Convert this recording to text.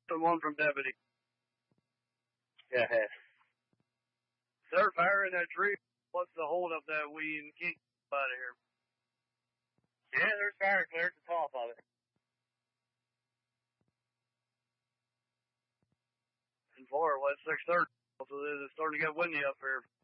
Someone from Deputy. Yeah. They're firing that tree. What's the hold up that we can't get out of here? Yeah, there's fire clear at the top of it. And far west 630. So it's starting to get windy up here.